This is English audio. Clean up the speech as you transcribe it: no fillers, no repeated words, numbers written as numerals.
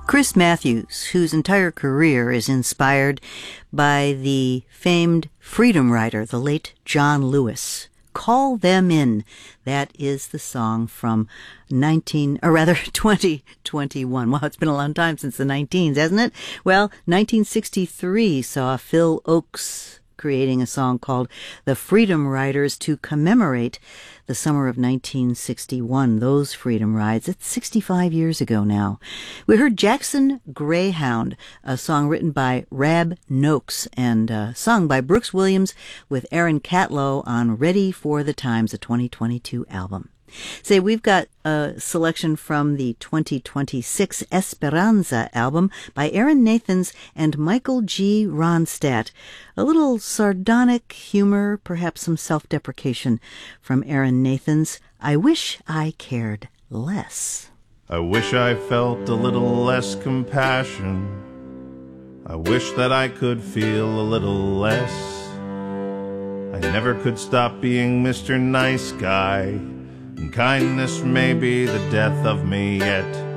Chris Matthews, whose entire career is inspired by the famed freedom rider, the late John Lewis. Call Them In. That is the song from 2021. Wow, it's been a long time since the 19s, hasn't it? Well, 1963 saw Phil Ochs creating a song called The Freedom Riders to commemorate the summer of 1961, those freedom rides. It's 65 years ago now. We heard Jackson Greyhound, a song written by Rab Noakes and sung by Brooks Williams with Aaron Catlow on Ready for the Times, a 2022 album. Say, we've got a selection from the 2026 Esperanza album by Aaron Nathans and Michael G. Ronstadt. A little sardonic humor, perhaps some self-deprecation from Aaron Nathans. I wish I cared less. I wish I felt a little less compassion. I wish that I could feel a little less. I never could stop being Mr. Nice Guy. And kindness may be the death of me yet.